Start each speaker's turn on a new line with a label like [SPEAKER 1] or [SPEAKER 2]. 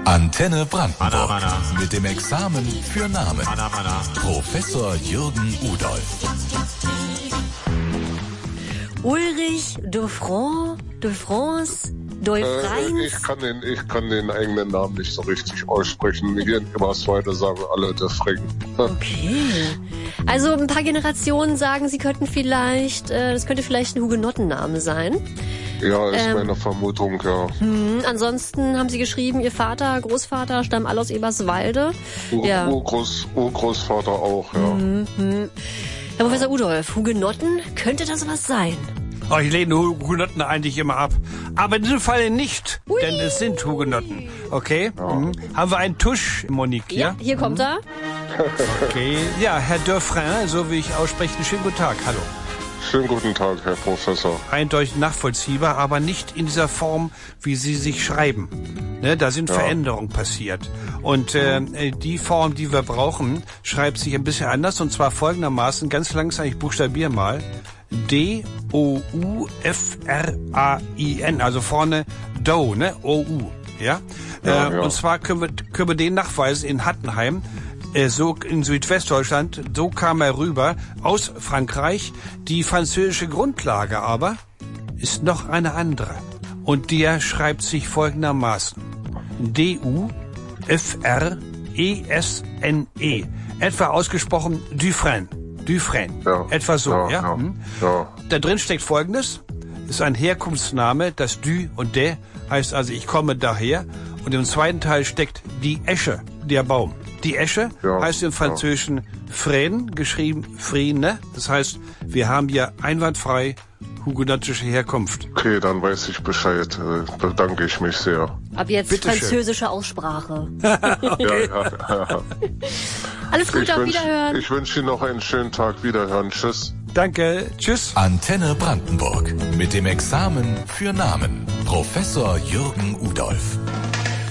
[SPEAKER 1] Antenne Brandenburg. Mit dem Examen für Namen. Professor Jürgen Udolph.
[SPEAKER 2] Ulrich de France,
[SPEAKER 3] ich kann den eigenen Namen nicht so richtig aussprechen. Hier in Eberswalde sagen alle de Frank.
[SPEAKER 2] Okay. Also ein paar Generationen sagen, sie könnten vielleicht, das könnte vielleicht ein Hugenottenname sein.
[SPEAKER 3] Ja, ist meine Vermutung, ja.
[SPEAKER 2] Ansonsten haben sie geschrieben, ihr Vater, Großvater stammen alle aus Eberswalde.
[SPEAKER 3] Urgroßvater auch, ja.
[SPEAKER 2] Herr Professor Udolph, Hugenotten, könnte das was sein?
[SPEAKER 4] Oh, ich lehne Hugenotten eigentlich immer ab. Aber in diesem Fall nicht, denn es sind Hugenotten. Okay? Ja. Haben wir einen Tusch, Monique?
[SPEAKER 2] Ja, hier kommt er.
[SPEAKER 4] Okay. Ja, Herr Dauphin, so wie ich ausspreche, schönen guten Tag. Hallo.
[SPEAKER 3] Schönen guten Tag, Herr Professor.
[SPEAKER 4] Eindeutig nachvollziehbar, aber nicht in dieser Form, wie Sie sich schreiben. Ne, da sind Veränderungen passiert. Und die Form, die wir brauchen, schreibt sich ein bisschen anders. Und zwar folgendermaßen, ganz langsam, ich buchstabiere mal. D-O-U-F-R-A-I-N, also vorne Do, ne? O-U, ja? Und zwar können wir den nachweisen in Hattenheim, so in Südwestdeutschland, so kam er rüber aus Frankreich. Die französische Grundlage aber ist noch eine andere. Und der schreibt sich folgendermaßen. D-U-F-R-E-S-N-E. Etwa ausgesprochen Dufresne. Ja. Etwa so, ja?
[SPEAKER 3] Ja.
[SPEAKER 4] Da drin steckt Folgendes. Ist ein Herkunftsname, das Du und De heißt also, ich komme daher. Und im zweiten Teil steckt die Esche, der Baum. Die Esche heißt im Französischen Frêne, geschrieben Friene. Das heißt, wir haben hier einwandfrei hugenottische Herkunft.
[SPEAKER 3] Okay, dann weiß ich Bescheid. Bedanke ich mich sehr.
[SPEAKER 2] Ab jetzt bitte französische schön. Aussprache.
[SPEAKER 3] Okay. Ja.
[SPEAKER 2] Alles Gute, auf Wiederhören.
[SPEAKER 3] Ich wünsche Ihnen noch einen schönen Tag. Wiederhören. Tschüss.
[SPEAKER 4] Danke. Tschüss.
[SPEAKER 1] Antenne Brandenburg. Mit dem Examen für Namen. Professor Jürgen Udolph.